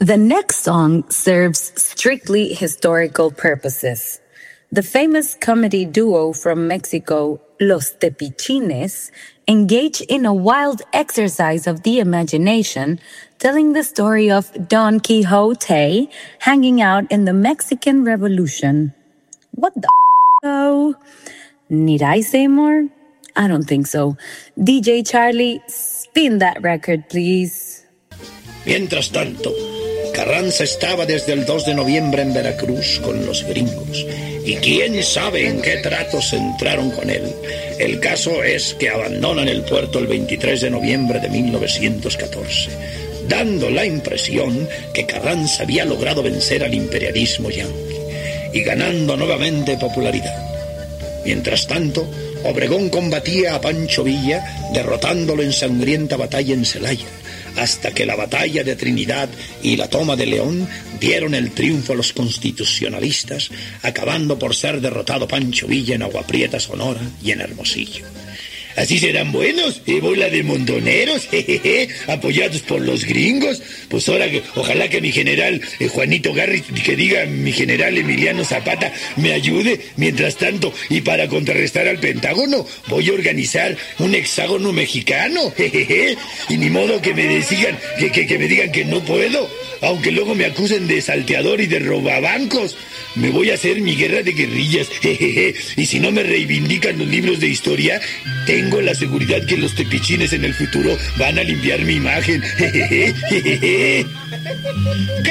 The next song serves strictly historical purposes. The famous comedy duo from Mexico, Los Tepichines, engage in a wild exercise of the imagination, telling the story of Don Quixote hanging out in the Mexican Revolution. What the though? Need I say more? I don't think so. DJ Charlie, spin that record, please. Mientras tanto, Carranza estaba desde el 2 de noviembre en Veracruz con los gringos. Y quién sabe en qué tratos entraron con él. El caso es que abandonan el puerto el 23 de noviembre de 1914, dando la impresión que Carranza había logrado vencer al imperialismo yanqui y ganando nuevamente popularidad. Mientras tanto, Obregón combatía a Pancho Villa, derrotándolo en sangrienta batalla en Celaya, hasta que la batalla de Trinidad y la toma de León dieron el triunfo a los constitucionalistas, acabando por ser derrotado Pancho Villa en Agua Prieta, Sonora y en Hermosillo. Así serán buenos, bola de montoneros, jejeje, apoyados por los gringos. Pues ahora, ojalá que mi general Juanito Garri, que diga mi general Emiliano Zapata, me ayude. Mientras tanto, y para contrarrestar al Pentágono, voy a organizar un hexágono mexicano, jejeje. Y ni modo que me digan que me digan que no puedo, aunque luego me acusen de salteador y de robabancos. Me voy a hacer mi guerra de guerrillas, jejeje. Y si no me reivindican los libros de historia, tengo la seguridad que los tepichines en el futuro van a limpiar mi imagen, jejeje, jejeje.